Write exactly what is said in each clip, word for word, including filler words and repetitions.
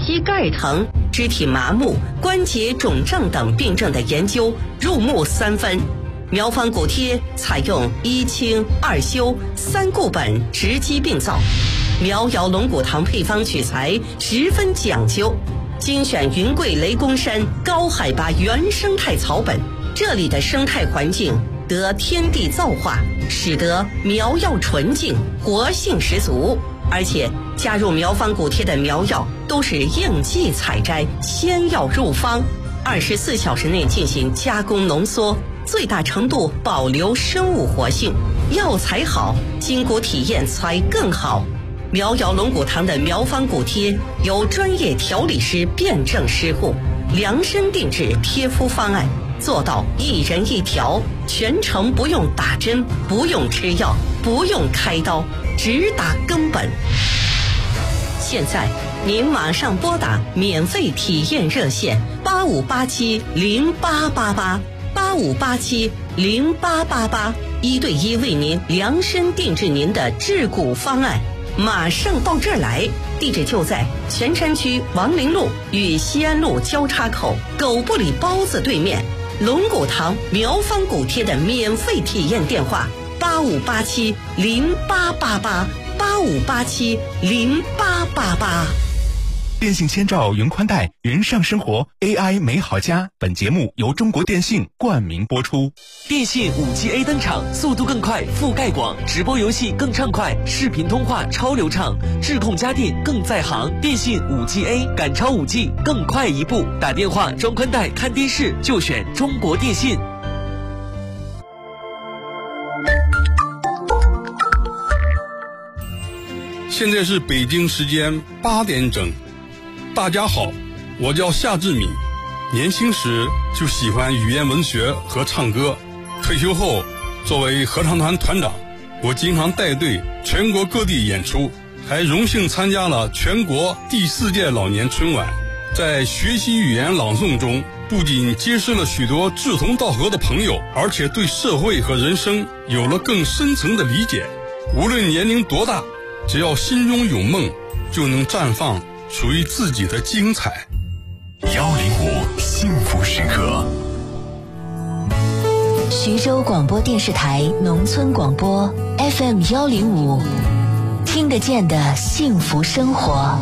膝盖疼、肢体麻木、关节肿胀等病症的研究入木三分。苗方骨贴采用一清二修三固本直击病灶，苗瑶龙骨堂配方取材十分讲究，精选云贵雷公山高海拔原生态草本，这里的生态环境得天地造化，使得苗药纯净，活性十足。而且加入苗方骨贴的苗药都是应季采摘，鲜药入方，二十四小时内进行加工浓缩，最大程度保留生物活性。药材好，筋骨体验才更好。苗瑶龙骨堂的苗方骨贴由专业调理师辨证施护，量身定制贴敷方案，做到一人一条，全程不用打针，不用吃药，不用开刀，只打根本。现在您马上拨打免费体验热线八五八七零八八八八五八七零八八八，一对一为您量身定制您的治骨方案，马上到这儿来。地址就在泉山区王陵路与西安路交叉口狗不理包子对面。龙骨堂苗方骨贴的免费体验电话八五八七零八八八八五八七零八八八。 电信千兆云宽带，云上生活 A I 美好家。本节目由中国电信冠名播出。 电信 五 G A 登场，速度更快，覆盖广，直播游戏更畅快，视频通话超流畅，智控家电更在行。电信 五 G A 赶超 五 G， 更快一步。打电话装宽带看电视就选中国电信。 现在是北京时间八点整。大家好，我叫夏志敏，年轻时就喜欢语言文学和唱歌，退休后作为合唱团团长，我经常带队全国各地演出，还荣幸参加了全国第四届老年春晚。在学习语言朗诵中，不仅结识了许多志同道合的朋友，而且对社会和人生有了更深层的理解。无论年龄多大，只要心中有梦，就能绽放属于自己的精彩。 幺零五幸福时刻， 徐州广播电视台农村广播 F M 幺零五，听得见的幸福生活。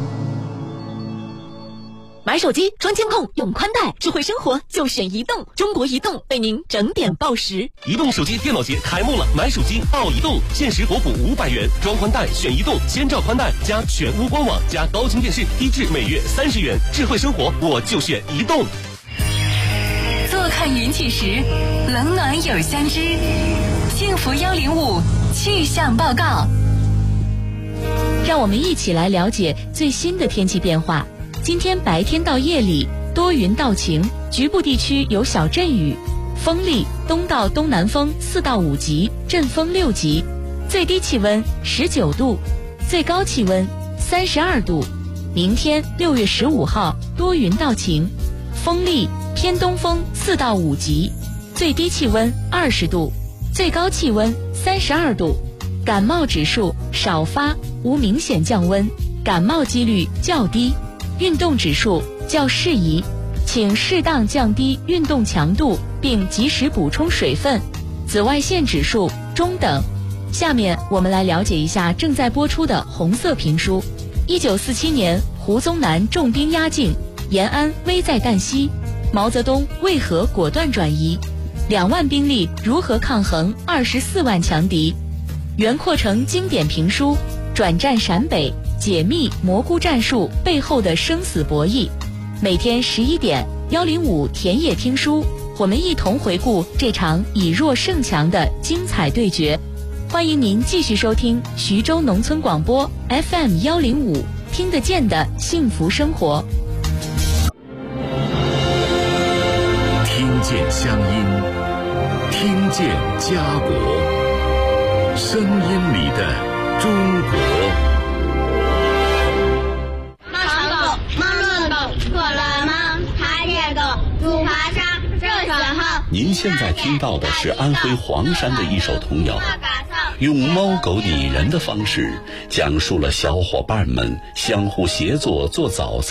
买手机装监控用宽带，智慧生活就选移动。中国移动为您整点报时。 移动手机电脑节开幕了，买手机报移动，限时国补五百元，装宽带选移动，千兆宽带加全屋官网加高清电视，低至每月三十元。智慧生活我就选移动。 坐看云起时，冷暖有相知。幸福幺零五气象报告。 让我们一起来了解最新的天气变化。今天白天到夜里多云到晴，局部地区有小阵雨，风力东到东南风四到五级，阵风六级，最低气温十九度，最高气温三十二度。明天六月十五号多云到晴，风力偏东风四到五级，最低气温二十度，最高气温三十二度。感冒指数少发，无明显降温，感冒几率较低。运动指数较适宜，请适当降低运动强度，并及时补充水分。紫外线指数中等。下面我们来了解一下正在播出的红色评书。一九四七年，胡宗南重兵压境，延安危在旦夕，毛泽东为何果断转移？两万兵力如何抗衡二十四万强敌？袁阔成经典评书《转战陕北》，解密蘑菇战术背后的生死博弈。每天十一点，幺零五田野听书，我们一同回顾这场以弱胜强的精彩对决。欢迎您继续收听徐州农村广播 F M 幺零五，听得见的幸福生活。 听见乡音，听见家国，声音里的中国。 您现在听到的是安徽黄山的一首童谣，用猫狗拟人的方式讲述了小伙伴们相互协作做早餐